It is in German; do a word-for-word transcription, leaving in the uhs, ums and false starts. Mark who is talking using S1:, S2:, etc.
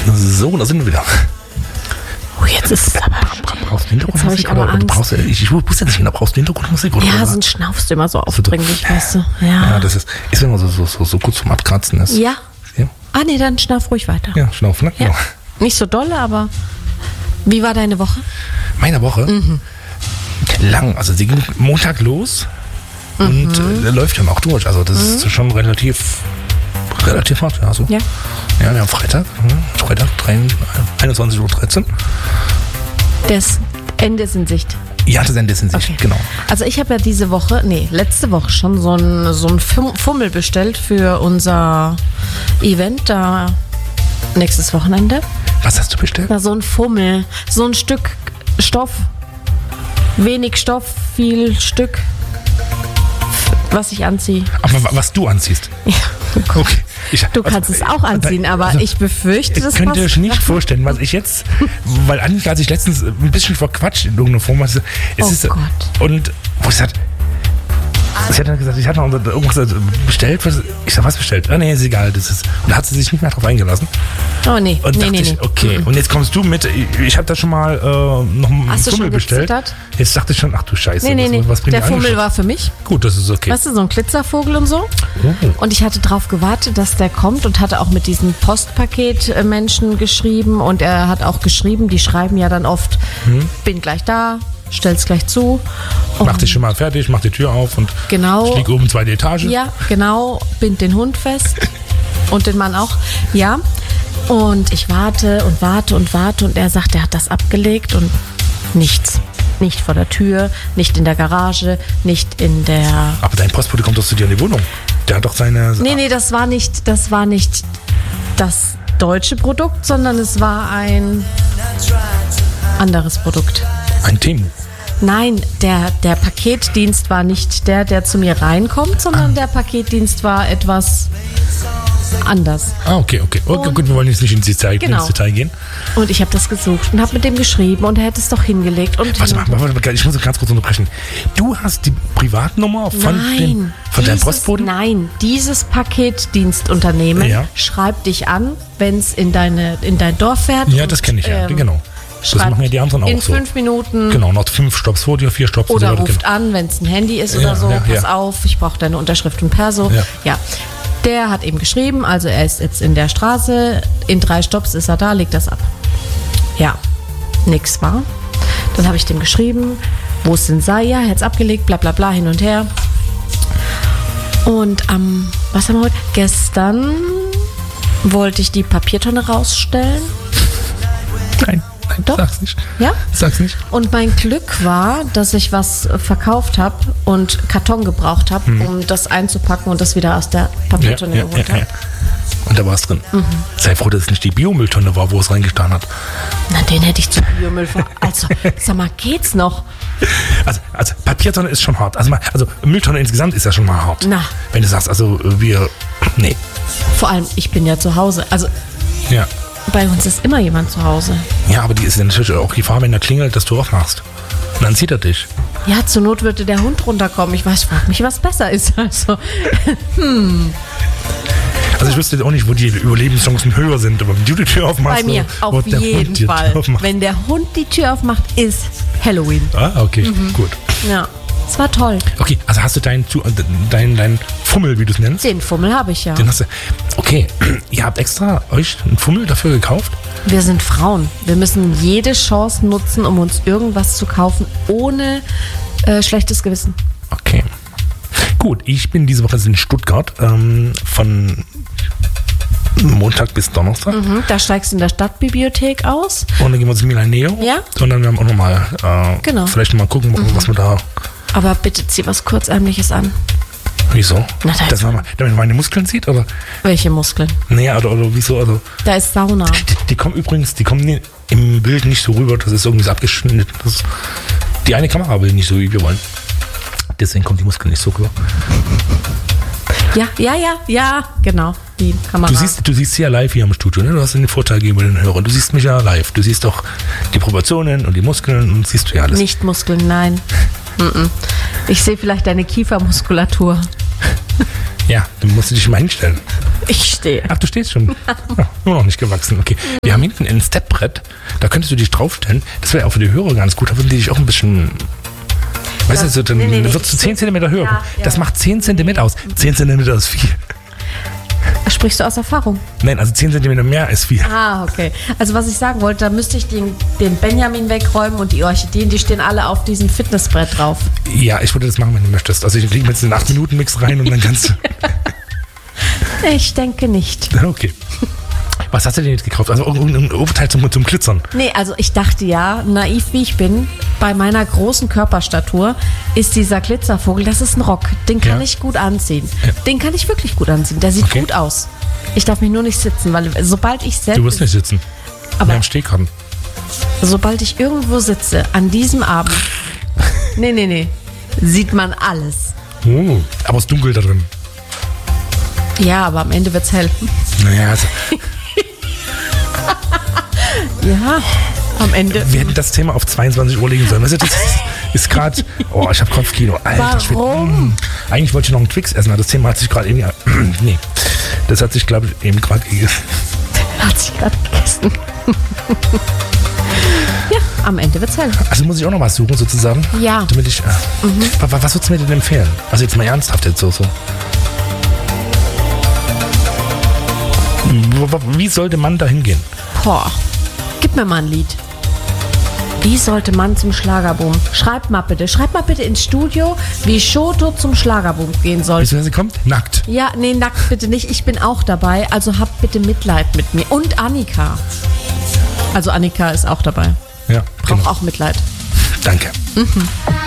S1: So, da sind wir wieder.
S2: Oh, jetzt ist es aber still.
S1: Brauchst du
S2: Jetzt habe ich
S1: Hintergrundmusik?
S2: aber
S1: Oder, oder
S2: Angst.
S1: brauchst du, ich, ich wusste jetzt nicht, brauchst du Hintergrundmusik? Oder
S2: Ja,
S1: oder?
S2: sonst schnaufst du immer so
S1: So,
S2: aufdringlich,
S1: du-
S2: weißt du. Ja.
S1: Ja, das ist, ist immer so, so, so, so kurz zum Abkratzen ist.
S2: Ja.
S1: Ja,
S2: Ah, nee, dann schnauf ruhig weiter.
S1: ja Schnauf, ne?
S2: Ja.
S1: Genau.
S2: Nicht so dolle, aber wie war deine Woche?
S1: Meine Woche?
S2: Mhm.
S1: Lang. Also sie ging Montag los und
S2: Mhm.
S1: äh, läuft dann auch durch. Also das ist schon relativ, relativ hart. Also.
S2: Ja.
S1: Ja, wir haben Freitag. hm, Freitag einundzwanzig Uhr dreizehn.
S2: Das Ende ist in Sicht.
S1: Ja, das Ende ist in Sicht,
S2: Okay.
S1: genau.
S2: Also ich habe ja diese Woche, nee, letzte Woche schon so ein, so ein Fum- Fummel bestellt für unser Event da nächstes Wochenende.
S1: Was hast du bestellt?
S2: Na, so ein Fummel, so ein Stück Stoff, wenig Stoff, viel Stück, was ich anziehe.
S1: Aber wa- was du anziehst.
S2: Ja.
S1: Okay. Ich,
S2: Du kannst es auch anziehen, aber
S1: also,
S2: ich befürchte, das
S1: Ich könnte
S2: passt.
S1: euch nicht vorstellen, was ich jetzt, weil eigentlich als ich letztens ein bisschen verquatscht in irgendeiner Form, also, es
S2: Oh
S1: ist,
S2: Gott.
S1: und wo ich sagte, sie hat dann gesagt, ich hatte noch irgendwas bestellt, was, ich sag, was bestellt? Ah, nee, ist egal, das ist, und da hat sie sich nicht mehr drauf eingelassen.
S2: Oh nee,
S1: Und
S2: nee,
S1: dachte
S2: nee,
S1: ich,
S2: nee.
S1: okay, und jetzt kommst du mit, ich, ich habe da schon mal äh, noch einen
S2: Hast du
S1: Fummel
S2: schon
S1: bestellt.
S2: gezittert?
S1: Jetzt dachte ich schon, ach du Scheiße,
S2: Nee, nee, nee.
S1: was, was bringt
S2: Der
S1: die
S2: Fummel
S1: Angst?
S2: war für mich.
S1: Gut, das ist okay.
S2: Weißt du, so ein Glitzervogel und so.
S1: Oh.
S2: Und ich hatte drauf gewartet, dass der kommt und hatte auch mit diesen Postpaket-Menschen geschrieben. Und er hat auch geschrieben, die schreiben ja dann oft, bin gleich da, stell's gleich zu. Und
S1: Mach dich schon mal fertig, mach die Tür auf und
S2: Genau.
S1: ich lieg oben zweite Etage.
S2: Ja, genau, bind den Hund fest und den Mann auch. Ja. Und ich warte und warte und warte und er sagt, er hat das abgelegt und nichts. Nicht vor der Tür, nicht in der Garage, nicht in der...
S1: Aber dein Postbote kommt doch zu dir in die Wohnung. Der hat doch seine...
S2: Nee, nee, das war nicht, das war nicht das deutsche Produkt, sondern es war ein anderes Produkt.
S1: Ein Temu.
S2: Nein, der, der Paketdienst war nicht der, der zu mir reinkommt, sondern der Paketdienst war etwas anders.
S1: Ah, okay, okay. Okay, gut, wir wollen jetzt nicht ins Detail,
S2: Genau.
S1: ins Detail gehen.
S2: Und ich habe das gesucht und habe mit dem geschrieben und er hätte es doch hingelegt. Und
S1: Warte mal, warte mal, ich muss ganz kurz unterbrechen. Du hast die Privatnummer von,
S2: Nein,
S1: dem, von deinem
S2: dieses-
S1: Postboten?
S2: Nein, dieses Paketdienstunternehmen
S1: Ja.
S2: schreibt dich an, wenn es in, deine, in dein Dorf fährt.
S1: Ja,
S2: und,
S1: das kenne ich ja,
S2: ähm,
S1: genau. Das
S2: schreibt
S1: machen ja die anderen auch
S2: in
S1: so.
S2: fünf Minuten
S1: Genau, noch fünf Stops vor dir, vier Stops
S2: oder
S1: und so weiter.
S2: ruft an, wenn es ein Handy ist
S1: Ja,
S2: oder so.
S1: ja,
S2: Pass
S1: ja.
S2: auf, ich brauche deine Unterschrift und Perso.
S1: Ja.
S2: ja. Der hat eben geschrieben, also er ist jetzt in der Straße, in drei Stops ist er da, legt das ab. Ja, nix war. Dann habe ich dem geschrieben, wo es denn sei, ja, er hat es abgelegt, bla bla bla, hin und her. Und am, was haben wir heute? Gestern wollte ich die Papiertonne rausstellen.
S1: Nein, nein,
S2: Doch.
S1: sag's nicht.
S2: Ja?
S1: Sag's nicht.
S2: Und mein Glück war, dass ich was verkauft habe und Karton gebraucht habe, um das einzupacken und das wieder aus der Papiertonne
S1: Hm. Ja, ja,
S2: geholt
S1: ja,
S2: habe.
S1: ja. Und da war es drin.
S2: Mhm.
S1: Sei froh, dass es nicht die Biomülltonne war, wo es reingetan hat.
S2: Na, den hätte ich zu Biomüll ver... Also, sag mal, geht's noch?
S1: Also, also Papiertonne ist schon hart. Also, mal, also Mülltonne insgesamt ist ja schon mal hart.
S2: Na.
S1: Wenn du sagst, also wir... Nee.
S2: Vor allem, ich bin ja zu Hause. Also,
S1: Ja.
S2: bei uns ist immer jemand zu Hause.
S1: Ja, aber die ist ja natürlich auch Gefahr, wenn er klingelt, dass du aufmachst. Und dann sieht er dich.
S2: Ja, zur Not würde der Hund runterkommen. Ich weiß, frag mich, was besser ist. Also,
S1: Also ich wüsste jetzt auch nicht, wo die Überlebenschancen höher sind, aber wenn du die Tür aufmachst...
S2: bei mir,
S1: wo
S2: auf
S1: der Hund
S2: jeden
S1: die Tür
S2: Fall.
S1: aufmacht.
S2: Wenn der Hund die Tür aufmacht, ist Halloween.
S1: Ah, okay, gut.
S2: Ja, es war toll.
S1: Okay, also hast du deinen dein, dein Fummel, wie du es nennst?
S2: Den Fummel habe ich ja.
S1: Den hast du. Okay, ihr habt extra euch einen Fummel dafür gekauft?
S2: Wir sind Frauen. Wir müssen jede Chance nutzen, um uns irgendwas zu kaufen, ohne äh, schlechtes Gewissen.
S1: Okay. Gut, ich bin diese Woche in Stuttgart ähm, von Montag bis Donnerstag.
S2: Mhm, da steigst du in der Stadtbibliothek aus.
S1: Und dann gehen wir zu Milaneo.
S2: Ja.
S1: Und dann werden wir auch nochmal äh,
S2: Genau.
S1: vielleicht noch mal gucken, was wir da.
S2: Aber bitte zieh was Kurzärmliches an.
S1: Wieso?
S2: Na, da
S1: Dass
S2: ist-
S1: man, damit man meine Muskeln sieht? Oder?
S2: Welche Muskeln?
S1: Naja, oder, oder wieso? Also,
S2: Da ist Sauna.
S1: die, die kommen übrigens, die kommen nie- im Bild nicht so rüber. Das ist irgendwie so abgeschnitten. Das, die eine Kamera will nicht so, wie wir wollen. Deswegen kommt die Muskeln nicht so rüber.
S2: Ja, ja, ja, ja, genau. Die Kamera.
S1: Du siehst, du siehst sie ja live hier im Studio, ne? Du hast den Vorteil gegenüber den Hörern. Du siehst mich ja live. Du siehst doch die Proportionen und die Muskeln und siehst du ja alles.
S2: Nicht Muskeln, nein. Mm-mm. Ich sehe vielleicht deine Kiefermuskulatur.
S1: Ja, dann musst du dich mal hinstellen.
S2: Ich stehe.
S1: Ach, du stehst schon. Ja, nur noch nicht gewachsen. Okay. Wir haben hinten ein Stepbrett. Da könntest du dich draufstellen. Das wäre auch für die Hörer ganz gut. Da würden die dich auch ein bisschen... Weißt du, so, dann
S2: nee, nee, nee,
S1: wird es zehn Zentimeter höher.
S2: Ja,
S1: das
S2: ja.
S1: macht zehn Zentimeter aus. zehn Zentimeter ist viel.
S2: Sprichst du aus Erfahrung?
S1: Nein, also zehn Zentimeter mehr ist viel.
S2: Ah, okay. Also was ich sagen wollte, da müsste ich den, den Benjamin wegräumen und die Orchideen, die stehen alle auf diesem Fitnessbrett drauf.
S1: Ja, ich würde das machen, wenn du möchtest. Also ich lege mir jetzt einen acht Minuten Mix rein und dann kannst du...
S2: Ich denke nicht.
S1: Okay. Was hast du denn jetzt gekauft? Also ein Oberteil zum, zum Glitzern.
S2: Nee, also ich dachte ja, naiv wie ich bin, bei meiner großen Körperstatur ist dieser Glitzervogel, das ist ein Rock. Den kann
S1: Ja.
S2: ich gut anziehen.
S1: Ja.
S2: Den kann ich wirklich gut anziehen. Der sieht
S1: Okay.
S2: gut aus. Ich darf mich nur nicht sitzen, weil sobald ich
S1: Du wirst
S2: setze,
S1: nicht sitzen.
S2: Aber-
S1: Wir haben Stehkarten.
S2: sobald ich irgendwo sitze, an diesem Abend, nee, nee, nee, sieht man alles.
S1: Oh, aber es ist dunkel da drin.
S2: Ja, aber am Ende wird's hell.
S1: Naja, also,
S2: Ja, am Ende.
S1: wir hätten das Thema auf zweiundzwanzig Uhr legen sollen. Weißt du, das ist gerade... Oh, ich habe Kopfkino. Alter Schwede.
S2: Warum?
S1: Mm. Eigentlich wollte ich noch einen Twix essen, aber das Thema hat sich gerade irgendwie... Nee, das hat sich, glaube ich, eben gerade...
S2: Hat sich gerade gegessen. Ja, am Ende wird's hell.
S1: Also muss ich auch noch was suchen, sozusagen?
S2: Ja.
S1: Damit ich... Äh, wa- wa- Was würdest du mir denn empfehlen? Also jetzt mal ernsthaft jetzt so. so. W- w- Wie sollte man da hingehen?
S2: Boah, gib mir mal ein Lied. Wie sollte man zum Schlagerboom? Schreib mal bitte, schreib mal bitte ins Studio, wie Shoto zum Schlagerboom gehen soll.
S1: Weißt du, wer sie kommt? Nackt.
S2: Ja, nee, nackt bitte nicht. Ich bin auch dabei. Also habt bitte Mitleid mit mir. Und Annika. Also Annika ist auch dabei.
S1: Ja,
S2: Braucht
S1: genau.
S2: auch Mitleid.
S1: Danke.